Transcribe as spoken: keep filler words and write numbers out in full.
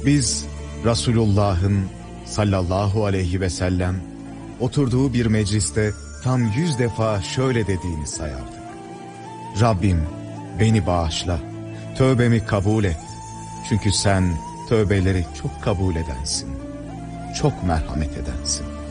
Biz Resulullah'ın sallallahu aleyhi ve sellem oturduğu bir mecliste tam yüz defa şöyle dediğini sayardık. Rabbim beni bağışla, tövbemi kabul et. Çünkü sen tövbeleri çok kabul edensin, çok merhamet edensin.